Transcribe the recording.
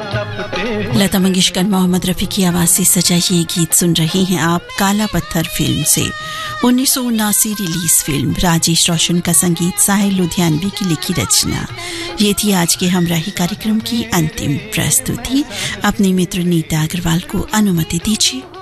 लता मंगेशकर, मोहम्मद रफी की आवाज से सजा ये गीत सुन रहे हैं आप काला पत्थर फिल्म से। 1979 रिलीज फिल्म, राजेश रोशन का संगीत, साहिल लुधियानवी की लिखी रचना। ये थी आज के हमराही कार्यक्रम की अंतिम प्रस्तुति। अपने मित्र नीता अग्रवाल को अनुमति दीजिए।